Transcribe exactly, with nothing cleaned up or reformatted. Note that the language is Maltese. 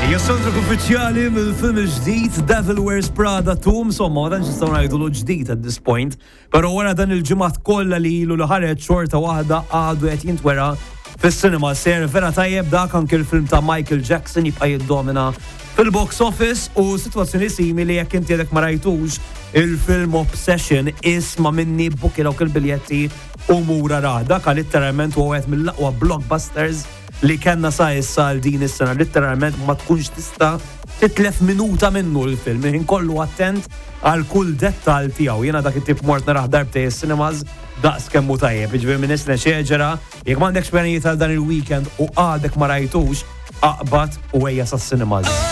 Soundtrack uffiċjali mill-film ġdid Devil Wears Prada two, insomma, ma tantx nistgħu ngħidulu ġdid at this point, però wara dan il-ġimgħat kollha li ilu li ħareġ xorta waħda għadu qed jintwera fis-sinema. Ser vera tajjeb dak anke il-film ta' Michael Jackson jibqa' jiddomina fil-box office u sitwazzjoni simili jekk inti għedek ma rajtux il-film Obsession isma' minni bukki dawk il-biljetti u mura rada ka litteralment huwa wieħed mill-aqwa blockbusters li kellna sa issa għal din is-sena, litteralment ma tkunx tista' titlef minuta minnu l-film, jien kollu attent għal kull dettal tiegħu. Jiena dak it-tip mort naraħ darbtej is-cinemas daqs kemmu tajjeb, jiġifieri minn isna xeġera, jekk m'għandekx pjanijiet għal dan il-weekend u għadek ma rajtux aqbad u ejja sas-cinemas.